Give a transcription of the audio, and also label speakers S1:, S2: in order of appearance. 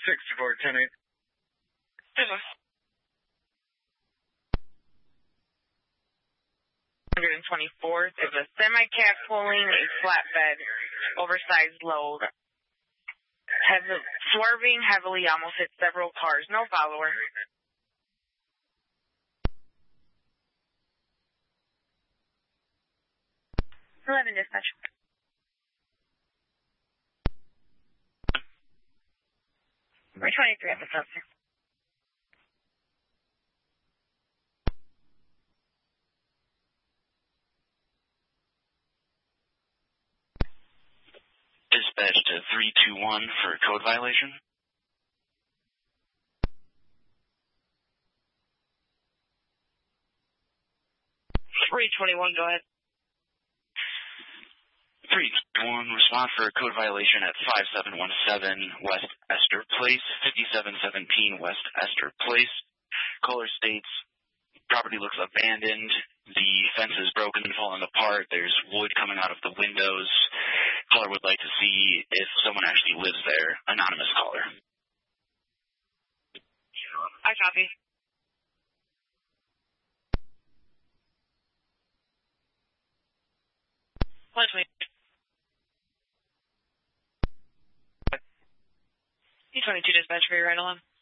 S1: 6410-8.
S2: 124th is a semi-cab pulling a flatbed, oversized load. Swerving heavily, almost hit several cars. No follower.
S3: 11 dispatch. We're 23 at the sensor.
S4: Dispatch to 321 for a code violation.
S2: 321, go ahead.
S4: 321, respond for a code violation at 5717 West Esther Place, 5717 West Esther Place. Caller states, property looks abandoned. The fence is broken and falling apart. There's wood coming out of the windows. Caller would like to see if someone actually lives there. Anonymous caller.
S2: I copy. P22 dispatch for your right alarm.